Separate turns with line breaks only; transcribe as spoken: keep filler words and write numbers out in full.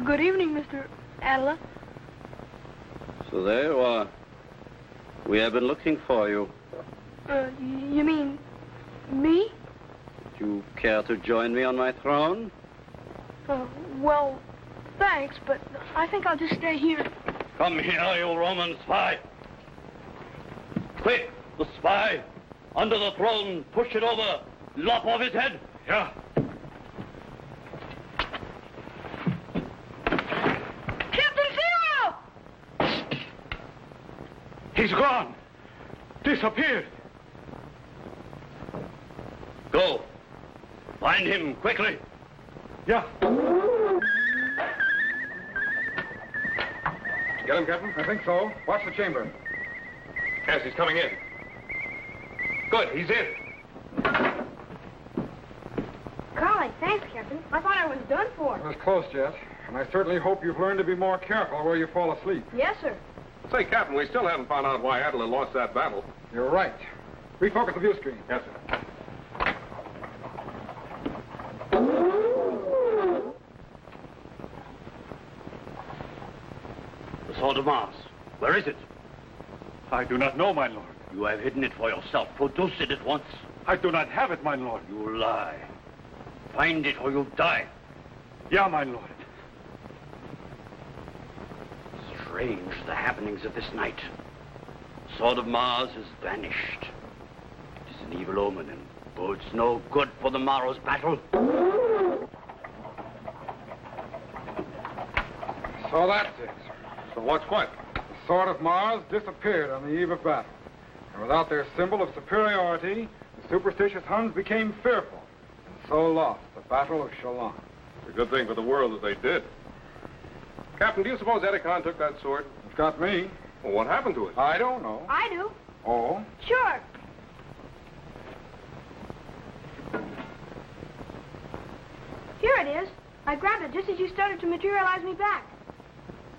Good evening, Mister Adela.
So there you are. We have been looking for you.
Uh, you mean me?
Do you care to join me on my throne?
Uh, well, thanks, but I think I'll just stay here.
Come here, you Roman spy. Quick, the spy. Under the throne, push it over. Lop off his head.
Yeah.
Captain Zero!
He's gone. Disappeared.
Go. Find him, quickly.
Yeah.
Get him, Captain?
I think so. Watch the chamber.
Yes, he's coming in. Good, he's in.
Golly, thanks, Captain. I thought I was done for.
Well, it's close, Jet. And I certainly hope you've learned to be more careful where you fall asleep.
Yes, sir.
Say, Captain, we still haven't found out why Adela lost that battle.
You're right. Refocus the view screen.
Yes, sir.
The Sword of Mars. Where is it?
I do not know, my lord.
You have hidden it for yourself. Produce it at once.
I do not have it, my lord.
You lie. Find it or you'll die.
Yeah, my lord.
Strange, the happenings of this night. Sword of Mars has vanished. It is an evil omen and bodes no good for the morrow's battle.
So that's it.
So what's what?
The Sword of Mars disappeared on the eve of battle. And without their symbol of superiority, the superstitious Huns became fearful, and so lost the Battle of Chalon.
It's a good thing for the world that they did. Captain, do you suppose Edicon took that sword?
It's got me.
Well, what happened to it?
I don't know.
I do.
Oh?
Sure. Here it is. I grabbed it just as you started to materialize me back.